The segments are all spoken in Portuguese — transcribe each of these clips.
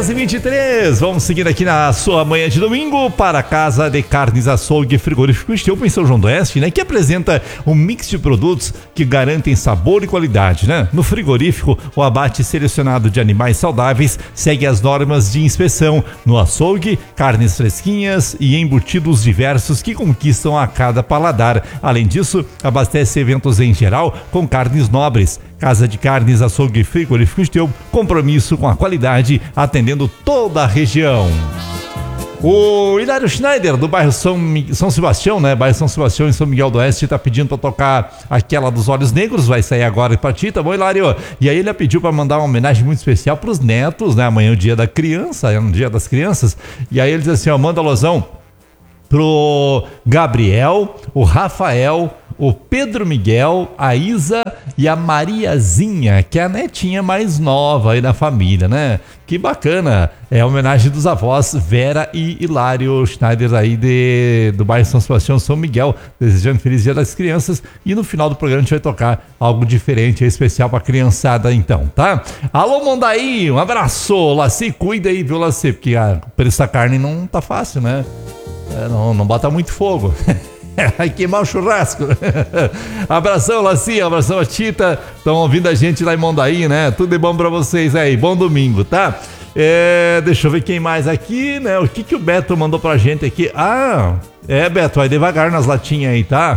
10h23, vamos seguir aqui na sua manhã de domingo para a Casa de Carnes Açougue Frigorífico Esteupa em São João do Oeste, né? Que apresenta um mix de produtos que garantem sabor e qualidade, né? No frigorífico, o abate selecionado de animais saudáveis segue as normas de inspeção. No açougue, carnes fresquinhas e embutidos diversos que conquistam a cada paladar. Além disso, abastece eventos em geral com carnes nobres. Casa de Carnes Açougue Frigorífico Esteupa, compromisso com a qualidade, atendendo toda a região. O Hilário Schneider, do bairro São Sebastião, né? Bairro São Sebastião, em São Miguel do Oeste, tá pedindo pra tocar aquela dos Olhos Negros, vai sair agora pra ti, tá bom, Hilário? E aí ele pediu pra mandar uma homenagem muito especial pros netos, né? Amanhã é o dia da criança, é um dia das crianças. E aí ele diz assim, ó, manda alusão pro Gabriel, o Rafael, o Pedro Miguel, a Isa e a Mariazinha, que é a netinha mais nova aí da família, né? Que bacana, é a homenagem dos avós Vera e Hilário Schneider aí do bairro São Sebastião, São Miguel, desejando feliz dia das crianças. E no final do programa a gente vai tocar algo diferente, especial pra criançada então, tá? Alô Mondaí, um abraço, Laci, cuida aí, viu, Laci, porque por essa carne não tá fácil, né? Não bota muito fogo. Vai queimar o churrasco. Abração, Lacinha, abração a Tita. Estão ouvindo a gente lá em Mondaí, né? Tudo de bom pra vocês aí. Bom domingo, tá? Deixa eu ver quem mais aqui, né? O que o Beto mandou pra gente aqui? Beto, vai devagar nas latinhas aí, tá?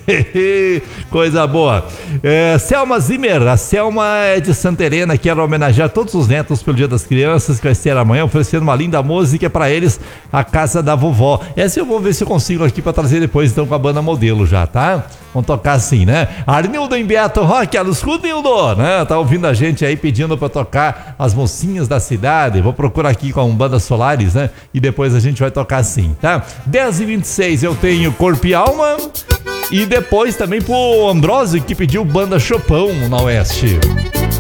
Coisa boa. Selma Zimmer, a Selma é de Santa Helena, quero homenagear todos os netos pelo Dia das Crianças, que vai ser amanhã, oferecendo uma linda música pra eles, a Casa da Vovó. Essa eu vou ver se eu consigo aqui pra trazer depois, então, com a banda modelo já, tá? Vamos tocar assim, né? Arnildo em Beto Rock, escuta, Nildo, né? Tá ouvindo a gente aí pedindo pra tocar as mocinhas da cidade. Vou procurar aqui com Bandas Solares, né? E depois a gente vai tocar assim, tá? 10h26 eu tenho Corpo e Alma. E depois também pro Ambrósio, que pediu Banda Chopão na Oeste.